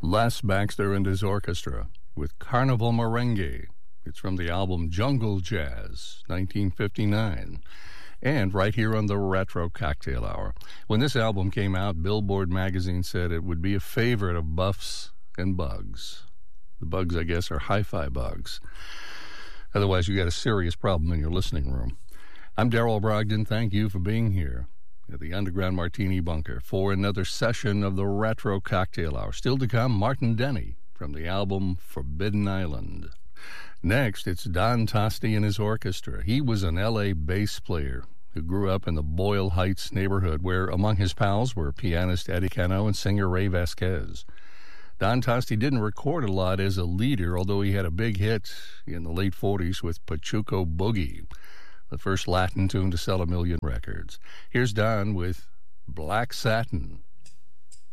Les Baxter and his orchestra with Carnival Merengue. It's from the album Jungle Jazz, 1959. And right here on the Retro Cocktail Hour. When this album came out, Billboard magazine said it would be a favorite of buffs and bugs. The bugs, I guess, are hi-fi bugs. Otherwise, you got a serious problem in your listening room. I'm Darrell Brogdon. Thank you for being here at the Underground Martini Bunker for another session of the Retro Cocktail Hour. Still to come, Martin Denny from the album Forbidden Island. Next, it's Don Tosti and his orchestra. He was an L.A. bass player who grew up in the Boyle Heights neighborhood, where among his pals were pianist Eddie Cano and singer Ray Vasquez. Don Tosti didn't record a lot as a leader, although he had a big hit in the late 40s with Pachuco Boogie, the first Latin tune to sell 1 million records. Here's Don with Black Satin.